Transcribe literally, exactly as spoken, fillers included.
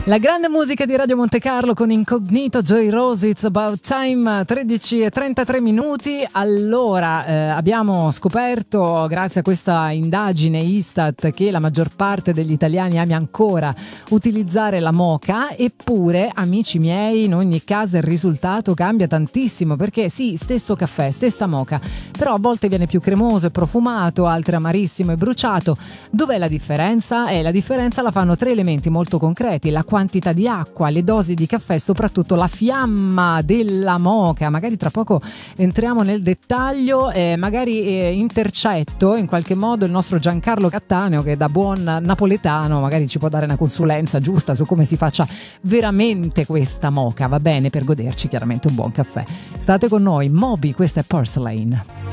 La grande musica di Radio Monte Carlo con Incognito, Joy Rose, It's About Time, tredici e trentatré minuti. Allora, eh, abbiamo scoperto, grazie a questa indagine Istat, che la maggior parte degli italiani ama ancora utilizzare la moka, eppure, amici miei, in ogni caso il risultato cambia tantissimo, perché sì, stesso caffè, stessa moka, però a volte viene più cremoso e profumato, altre amarissimo e bruciato. Dov'è la differenza? Eh, la differenza la fanno tre elementi molto concreti: la quantità di acqua, le dosi di caffè e soprattutto la fiamma della moka. Magari tra poco entriamo nel dettaglio, eh, magari eh, intercetto in qualche modo il nostro Giancarlo Cattaneo, che da buon napoletano magari ci può dare una consulenza giusta su come si faccia veramente questa moka, va bene, per goderci chiaramente un buon caffè. State con noi, Moby, questa è Porcelain.